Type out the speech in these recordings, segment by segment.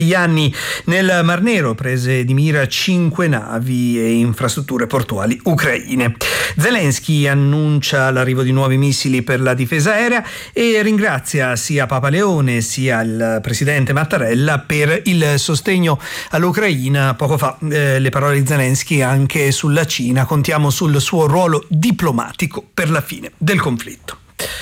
Gli anni nel Mar Nero, prese di mira 5 navi e infrastrutture portuali ucraine. Zelensky annuncia l'arrivo di nuovi missili per la difesa aerea e ringrazia sia Papa Leone sia il presidente Mattarella per il sostegno all'Ucraina. Poco fa le parole di Zelensky anche sulla Cina: contiamo sul suo ruolo diplomatico per la fine del conflitto.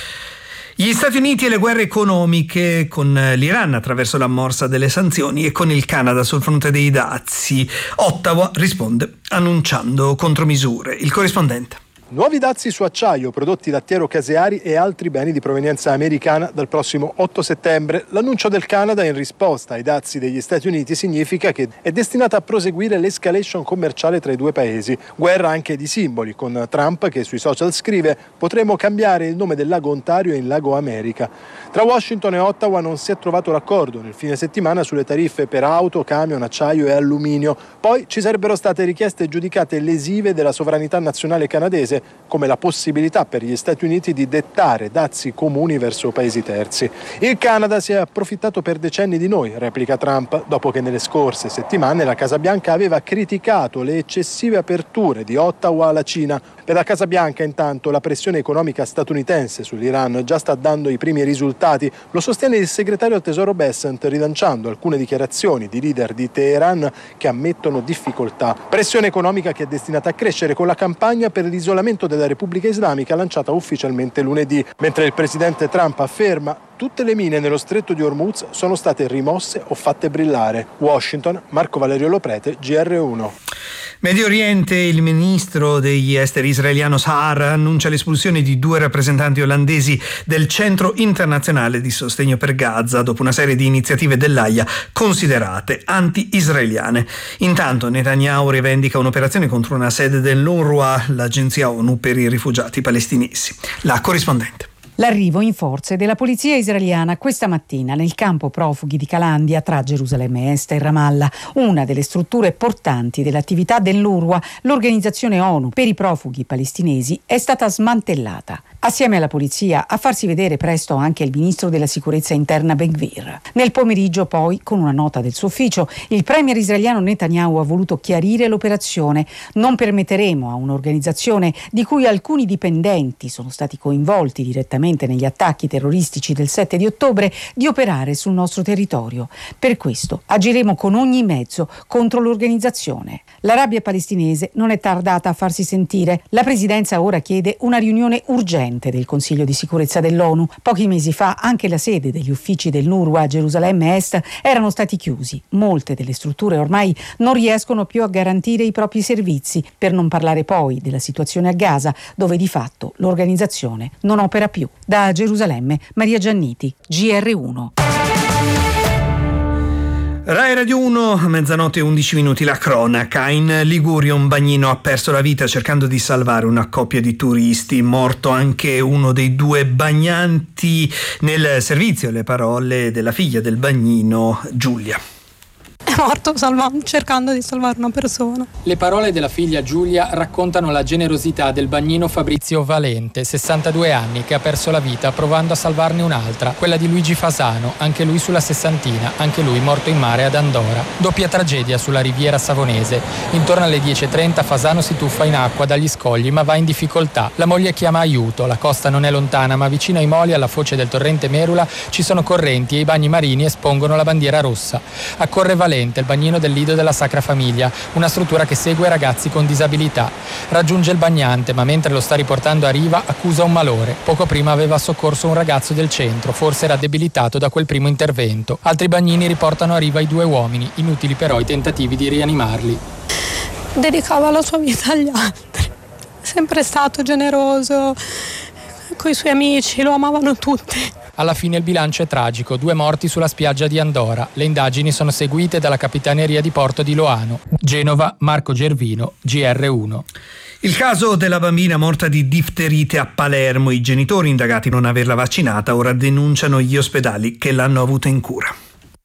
Gli Stati Uniti e le guerre economiche con l'Iran attraverso la morsa delle sanzioni e con il Canada sul fronte dei dazi. Ottawa risponde annunciando contromisure. Il corrispondente. Nuovi dazi su acciaio, prodotti lattiero-caseari e altri beni di provenienza americana dal prossimo 8 settembre. L'annuncio del Canada in risposta ai dazi degli Stati Uniti significa che è destinata a proseguire l'escalation commerciale tra i due paesi. Guerra anche di simboli, con Trump che sui social scrive: potremo cambiare il nome del lago Ontario in lago America. Tra Washington e Ottawa non si è trovato raccordo nel fine settimana sulle tariffe per auto, camion, acciaio e alluminio. Poi ci sarebbero state richieste giudicate lesive della sovranità nazionale canadese, come la possibilità per gli Stati Uniti di dettare dazi comuni verso paesi terzi. Il Canada si è approfittato per decenni di noi, replica Trump, dopo che nelle scorse settimane la Casa Bianca aveva criticato le eccessive aperture di Ottawa alla Cina. Per la Casa Bianca, intanto, la pressione economica statunitense sull'Iran già sta dando i primi risultati. Lo sostiene il segretario al Tesoro Bessent, rilanciando alcune dichiarazioni di leader di Teheran che ammettono difficoltà. Pressione economica che è destinata a crescere con la campagna per l'isolamento della Repubblica Islamica lanciata ufficialmente lunedì, mentre il presidente Trump afferma: tutte le mine nello stretto di Hormuz sono state rimosse o fatte brillare. Washington, Marco Valerio Loprete, GR1. Medio Oriente, il ministro degli esteri israeliano Sahar annuncia l'espulsione di 2 rappresentanti olandesi del Centro Internazionale di Sostegno per Gaza dopo una serie di iniziative dell'AIA considerate anti-israeliane. Intanto Netanyahu rivendica un'operazione contro una sede dell'UNRWA, l'agenzia ONU per i rifugiati palestinesi. La corrispondente. L'arrivo in forze della polizia israeliana questa mattina nel campo profughi di Calandia tra Gerusalemme Est e Ramallah, una delle strutture portanti dell'attività dell'UNRWA, l'organizzazione ONU per i profughi palestinesi, è stata smantellata. Assieme alla polizia a farsi vedere presto anche il ministro della sicurezza interna Ben-Gvir. Nel pomeriggio poi, con una nota del suo ufficio, il premier israeliano Netanyahu ha voluto chiarire l'operazione. Non permetteremo a un'organizzazione di cui alcuni dipendenti sono stati coinvolti direttamente negli attacchi terroristici del 7 di ottobre di operare sul nostro territorio. Per questo agiremo con ogni mezzo contro l'organizzazione. La rabbia palestinese non è tardata a farsi sentire. La presidenza ora chiede una riunione urgente del Consiglio di sicurezza dell'ONU. Pochi mesi fa anche la sede degli uffici dell'UNRWA a Gerusalemme Est erano stati chiusi. Molte delle strutture ormai non riescono più a garantire i propri servizi, per non parlare poi della situazione a Gaza, dove di fatto l'organizzazione non opera più. Da Gerusalemme, Maria Gianniti, GR1. Rai Radio 1, mezzanotte e 11 minuti, la cronaca. In Liguria un bagnino ha perso la vita cercando di salvare una coppia di turisti. Morto anche uno dei 2 bagnanti nel servizio. Le parole della figlia del bagnino, Giulia. È morto cercando di salvare una persona. Le parole della figlia Giulia raccontano la generosità del bagnino Fabrizio Valente, 62 anni, che ha perso la vita provando a salvarne un'altra, quella di Luigi Fasano, anche lui sulla sessantina, anche lui morto in mare ad Andora. Doppia tragedia sulla riviera savonese. Intorno alle 10:30 Fasano si tuffa in acqua dagli scogli ma va in difficoltà. La moglie chiama aiuto, la costa non è lontana ma vicino ai moli alla foce del torrente Merula ci sono correnti e i bagni marini espongono la bandiera rossa. Accorre Valente, il bagnino del Lido della Sacra Famiglia, una struttura che segue ragazzi con disabilità. Raggiunge il bagnante, ma mentre lo sta riportando a riva accusa un malore. Poco prima aveva soccorso un ragazzo del centro, forse era debilitato da quel primo intervento. Altri bagnini riportano a riva i 2 uomini, inutili però i tentativi di rianimarli. Dedicava la sua vita agli altri, sempre stato generoso, coi suoi amici, lo amavano tutti. Alla fine il bilancio è tragico, 2 morti sulla spiaggia di Andora. Le indagini sono seguite dalla Capitaneria di Porto di Loano. Genova, Marco Gervino, GR1. Il caso della bambina morta di difterite a Palermo. I genitori, indagati non averla vaccinata, ora denunciano gli ospedali che l'hanno avuta in cura.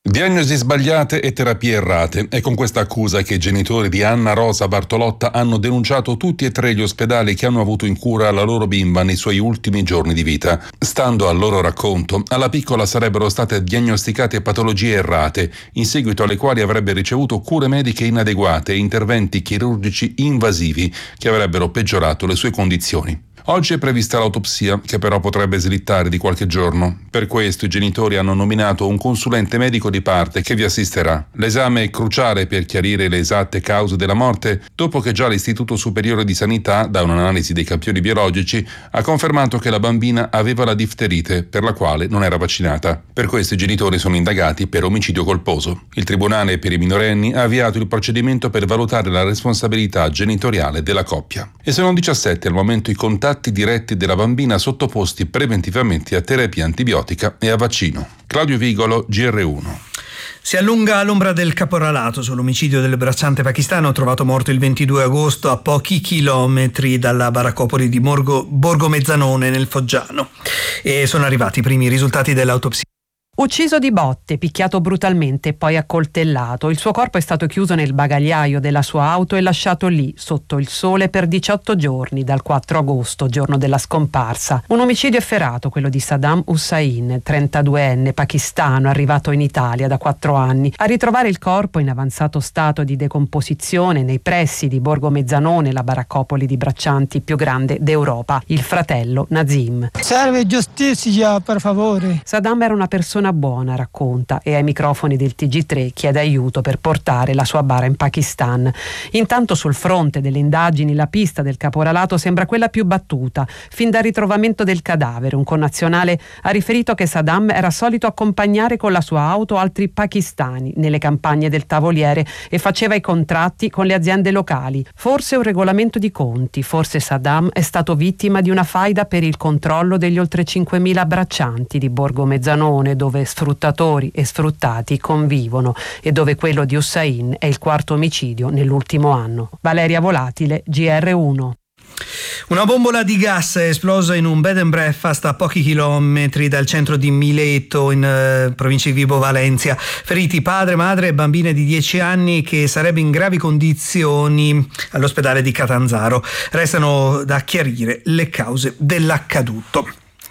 Diagnosi sbagliate e terapie errate. È con questa accusa che i genitori di Anna Rosa Bartolotta hanno denunciato tutti e tre gli ospedali che hanno avuto in cura la loro bimba nei suoi ultimi giorni di vita. Stando al loro racconto, alla piccola sarebbero state diagnosticate patologie errate, in seguito alle quali avrebbe ricevuto cure mediche inadeguate e interventi chirurgici invasivi che avrebbero peggiorato le sue condizioni. Oggi è prevista l'autopsia, che però potrebbe slittare di qualche giorno. Per questo i genitori hanno nominato un consulente medico di parte che vi assisterà. L'esame è cruciale per chiarire le esatte cause della morte, dopo che già l'Istituto Superiore di Sanità, da un'analisi dei campioni biologici, ha confermato che la bambina aveva la difterite, per la quale non era vaccinata. Per questo i genitori sono indagati per omicidio colposo. Il Tribunale per i minorenni ha avviato il procedimento per valutare la responsabilità genitoriale della coppia. E sono 17 al momento i contatti diretti della bambina sottoposti preventivamente a terapia antibiotica e a vaccino. Claudio Vigolo, GR1. Si allunga l'ombra del caporalato sull'omicidio del bracciante pakistano trovato morto il 22 agosto a pochi chilometri dalla baraccopoli di Borgo Mezzanone nel Foggiano. E sono arrivati i primi risultati dell'autopsia. Ucciso di botte, picchiato brutalmente e poi accoltellato. Il suo corpo è stato chiuso nel bagagliaio della sua auto e lasciato lì, sotto il sole, per 18 giorni, dal 4 agosto, giorno della scomparsa. Un omicidio efferato, quello di Saddam Hussein, 32enne, pakistano, arrivato in Italia da 4 anni. A ritrovare il corpo in avanzato stato di decomposizione nei pressi di Borgo Mezzanone, la baraccopoli di braccianti più grande d'Europa. Il fratello Nazim. Serve giustizia, per favore. Saddam era una persona buona, racconta, e ai microfoni del TG3 chiede aiuto per portare la sua bara in Pakistan. Intanto sul fronte delle indagini la pista del caporalato sembra quella più battuta. Fin dal ritrovamento del cadavere, un connazionale ha riferito che Saddam era solito accompagnare con la sua auto altri pakistani nelle campagne del Tavoliere e faceva i contratti con le aziende locali. Forse un regolamento di conti, forse Saddam è stato vittima di una faida per il controllo degli oltre 5.000 braccianti di Borgo Mezzanone, dove sfruttatori e sfruttati convivono e dove quello di Hussein è il 4º omicidio nell'ultimo anno. Valeria Volatile, GR1. Una bombola di gas è esplosa in un bed and breakfast a pochi chilometri dal centro di Mileto, in provincia di Vibo Valentia. Feriti padre, madre e bambina di 10 anni che sarebbe in gravi condizioni all'ospedale di Catanzaro. Restano da chiarire le cause dell'accaduto.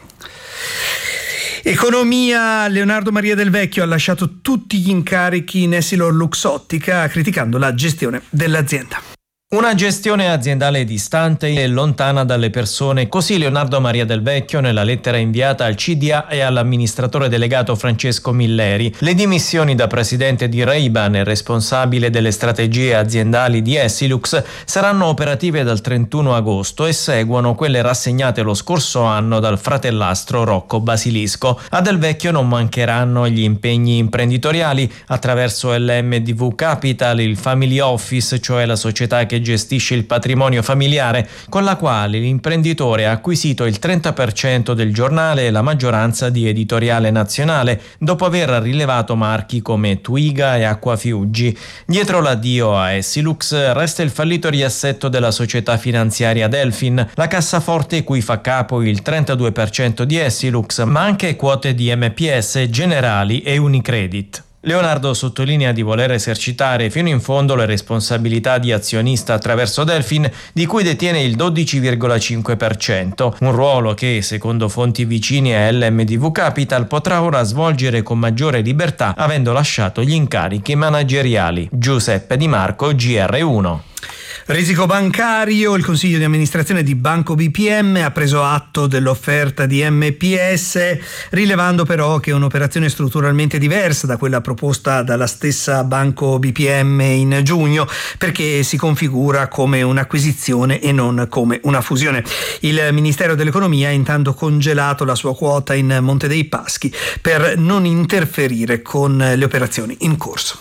Economia. Leonardo Maria Del Vecchio ha lasciato tutti gli incarichi in EssilorLuxottica, criticando la gestione dell'azienda. Una gestione aziendale distante e lontana dalle persone, così Leonardo Maria Del Vecchio nella lettera inviata al CDA e all'amministratore delegato Francesco Milleri. Le dimissioni da presidente di Ray-Ban e responsabile delle strategie aziendali di Essilux saranno operative dal 31 agosto e seguono quelle rassegnate lo scorso anno dal fratellastro Rocco Basilisco. A Del Vecchio non mancheranno gli impegni imprenditoriali attraverso LMDV Capital, il Family Office, cioè la società che gestisce il patrimonio familiare, con la quale l'imprenditore ha acquisito il 30% del giornale e la maggioranza di Editoriale Nazionale, dopo aver rilevato marchi come Twiga e Acquafiuggi. Dietro l'addio a Essilux resta il fallito riassetto della società finanziaria Delfin, la cassaforte cui fa capo il 32% di Essilux, ma anche quote di MPS, Generali e Unicredit. Leonardo sottolinea di voler esercitare fino in fondo le responsabilità di azionista attraverso Delfin, di cui detiene il 12,5%, un ruolo che, secondo fonti vicine a LMDV Capital, potrà ora svolgere con maggiore libertà, avendo lasciato gli incarichi manageriali. Giuseppe Di Marco, GR1. Risico bancario. Il consiglio di amministrazione di Banco BPM ha preso atto dell'offerta di MPS, rilevando però che è un'operazione strutturalmente diversa da quella proposta dalla stessa Banco BPM in giugno, perché si configura come un'acquisizione e non come una fusione. Il Ministero dell'Economia ha intanto congelato la sua quota in Monte dei Paschi per non interferire con le operazioni in corso.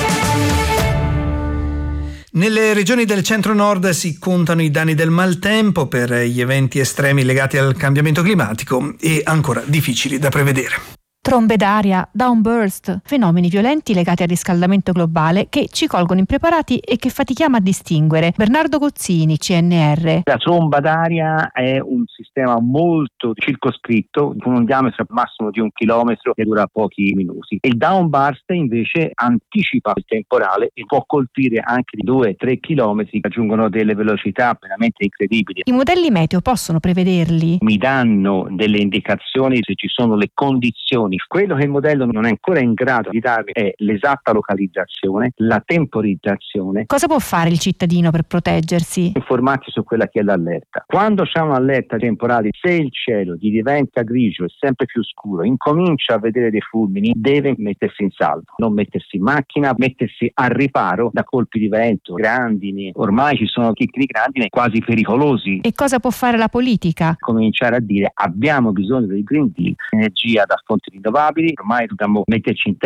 Nelle regioni del centro-nord si contano i danni del maltempo per gli eventi estremi legati al cambiamento climatico e ancora difficili da prevedere. Trombe d'aria, downburst, fenomeni violenti legati al riscaldamento globale che ci colgono impreparati e che fatichiamo a distinguere. Bernardo Gozzini, CNR. La tromba d'aria è un sistema molto circoscritto, con un diametro massimo di 1 chilometro che dura pochi minuti. Il downburst invece anticipa il temporale e può colpire anche di 2-3 chilometri, raggiungono delle velocità veramente incredibili. I modelli meteo possono prevederli? Mi danno delle indicazioni se ci sono le condizioni. Quello che il modello non è ancora in grado di darmi è l'esatta localizzazione, la temporizzazione. Cosa può fare il cittadino per proteggersi? Informarsi su quella che è l'allerta. Quando c'è un'allerta temporale, se il cielo gli diventa grigio e sempre più scuro, incomincia a vedere dei fulmini, deve mettersi in salvo, non mettersi in macchina, mettersi al riparo da colpi di vento, grandini. Ormai ci sono chicchi di grandine quasi pericolosi. E cosa può fare la politica? Cominciare a dire: abbiamo bisogno del Green Deal, energia da fonti rinnovabili, ormai dobbiamo metterci in